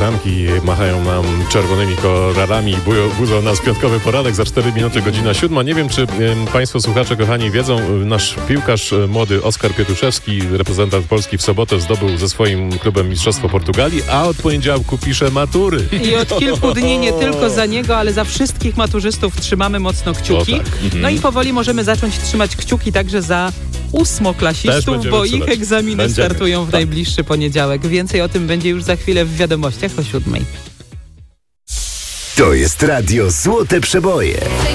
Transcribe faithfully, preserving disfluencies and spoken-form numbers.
kochanki machają nam czerwonymi koralami i budzą nas piątkowy poranek za cztery minuty, godzina siódma. Nie wiem, czy Państwo słuchacze kochani wiedzą, nasz piłkarz młody Oskar Pietuszewski, reprezentant Polski, w sobotę zdobył ze swoim klubem Mistrzostwo Portugalii, a od poniedziałku pisze matury. I od kilku dni nie tylko za niego, ale za wszystkich maturzystów trzymamy mocno kciuki. Tak. Mhm. No i powoli możemy zacząć trzymać kciuki także za ósmoklasistów, bo ich egzaminy będziemy. startują w tak. najbliższy poniedziałek. Więcej o tym będzie już za chwilę w wiadomościach o siódmej. To jest Radio Złote Przeboje.